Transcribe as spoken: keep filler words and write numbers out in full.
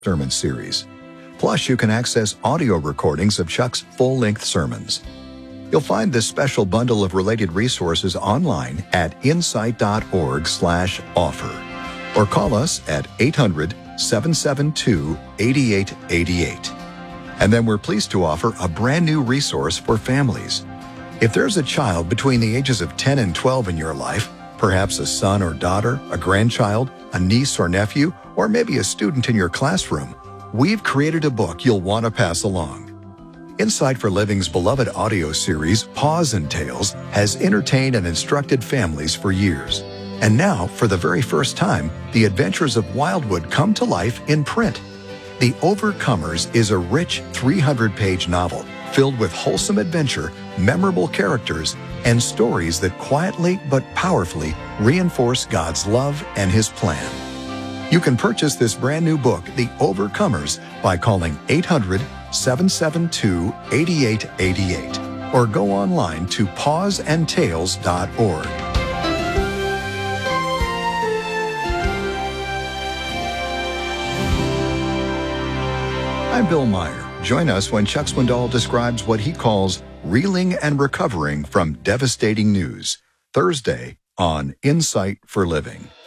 sermon series. Plus, you can access audio recordings of Chuck's full-length sermons. You'll find this special bundle of related resources online at insight.org slash offer or call us at eight hundred, seven seven two, eight eight eight eight. And then we're pleased to offer a brand new resource for families. If there's a child between the ages of ten and twelve in your life, perhaps a son or daughter, a grandchild, a niece or nephew, or maybe a student in your classroom, we've created a book you'll want to pass along. Insight for Living's beloved audio series, Paws and Tales, has entertained and instructed families for years. And now, for the very first time, the adventures of Wildwood come to life in print. The Overcomers is a rich three hundred page novel filled with wholesome adventure, memorable characters, and stories that quietly but powerfully reinforce God's love and His plan. You can purchase this brand new book, The Overcomers, by calling eight hundred, seven seven two, eight eight eight eight or go online to paws and tales dot org. I'm Bill Meyer. Join us when Chuck Swindoll describes what he calls reeling and recovering from devastating news, Thursday on Insight for Living.